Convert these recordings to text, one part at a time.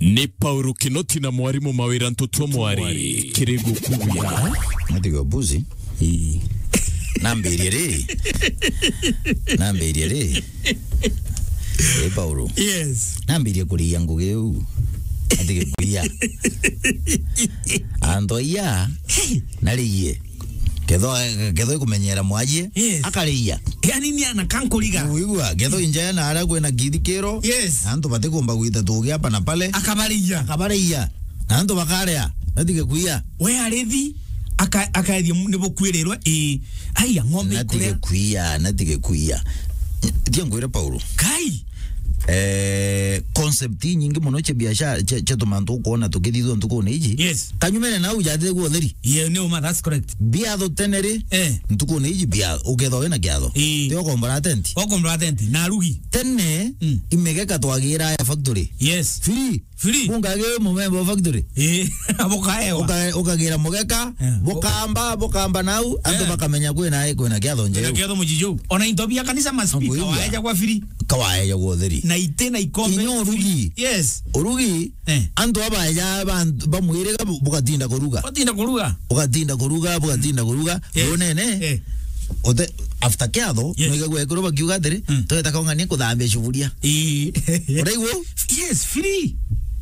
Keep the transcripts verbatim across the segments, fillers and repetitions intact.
Ni Paulo Kinoti na mwarimu mawira ntoto mwari kirego kuya Ndigo buzi i nambiri re nambiri re e Paulo yes nambiri kuri yangu geu ndigo kuya ando ya naliye Kedo kedo kumenyera mwaje yes. Akariya yani ni ana kankoliga uigwa kedo injaya na ara kwena githikero yes anto bate kumba gwita tuge hapa na pale akabariya akabariya anto bakarea natige kuya we arethi aka akathi nebo kwirerwa e aya ngombe natige kuya natige kuya tiangwira Paulo kai eh concept nyingi muno che biashara che che tomanto kuona tukithithwa ntukone iji yes kanyumene na ujathe guotheri yeah no ma that's correct biatho teneri eh ntukone iji bia ugetho wena kiatho tio kombara tenti o kombara tenti na rugi tene mm. imegeka twagira ya factory yes free free bungage mumembo factory eh abokaewa uka ukagira mugeka yeah. bokamba bokamba nau ando yeah. bakamenya kwena kwena kiatho nje kiatho mujijo ona intobia kanisa maspika waeja kwa free kawaeja guotheri na itena ikombe urugi yes urugi eh. Anto abaja bamwirega bukatinda kuruga bukatinda kuruga bukatinda kuruga bukatinda kuruga bonene eh ote after kiatho noiga gwekoro bakiuga tere toyeta kongania kuthambia shuburia eh uraiwo yes free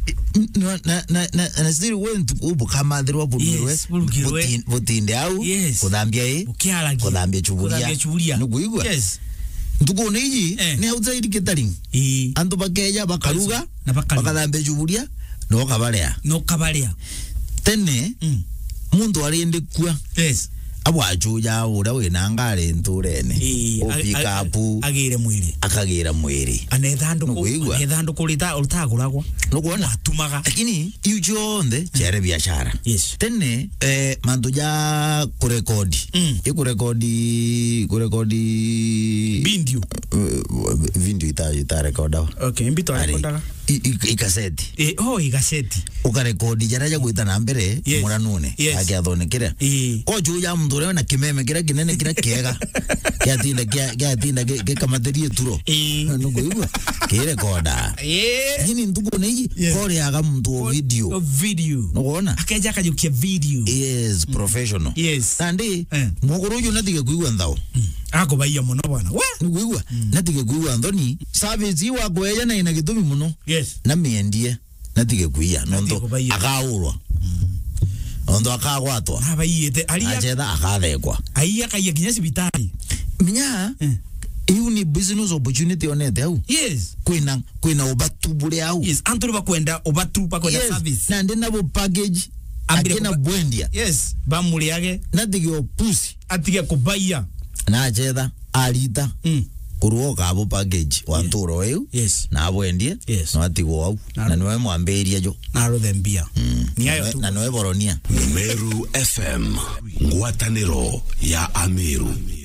na na na na still went ubukamathirwa burugirwe butinde au kuthambia eh kuthambia shuburia nuguigwa yes ntukone iji ni outside catering eh anto bakeja bakaruga bakathambia shuburia no kabaria no kabaria tene muntu arinde kwa yes abwajuja ura wena ngare nturene opika apu agire mwiri akagira mwiri anethando ko anethando ko lita utaguragwa no kuona atumaga lakini ijonde chere biashara yes tene eh mandu ja kurekodi mm. ikurekodi kurekodi video uh, video ita ita rekoda okay mbito rekoda ikaseti eh oh ikaseti ukarekodi jara ja gwita na mbere yes. muranune yes. agiathonekera eh oju ya mndure na kimeme kira kinene kira kiega kiatinda kiatinda gikamaterie turo no kuigwa kire koda eh hini ndugu neji kore aga mtu video video no kuona akaja akajukia video yes professional yes andi muguruju natige kuigwa ndao ako baiya muno bwana we ni kuigwa natige kuigwa ndoni service wa gweya na ina gitumi muno yes na miendie natige kuia nondo akaurwa ondo akagwatwa abayete aliya ajeda akathekwa aiya kaiya kinya sibitari minya iu ni business opportunity onete au yes kwina kwina obatubure au yes anturi bakwenda obatu bakwenda yes. service na ndina bo package akina bwendia yes bamuli yake natige opusi atige kubaiya na ajeda alita mm. kuruoka abo package wanturo eu yes na bwendie yes. no atigo au na noe mwamberia jo na rothembia mm. ni ayo tu na noe boronia Meru F M ngwataniro ya Ameru.